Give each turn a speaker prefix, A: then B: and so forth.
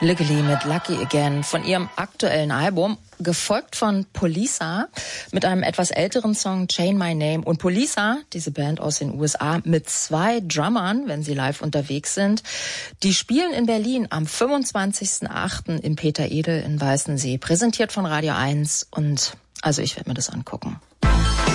A: Legally mit Lucky Again von ihrem aktuellen Album, gefolgt von Poliça mit einem etwas älteren Song Chain My Name. Und Poliça, diese Band aus den USA, mit 2 Drummern, wenn sie live unterwegs sind, die spielen in Berlin am 25.08. im Peter Edel in Weißensee, präsentiert von Radio 1. Und also ich werde mir das angucken.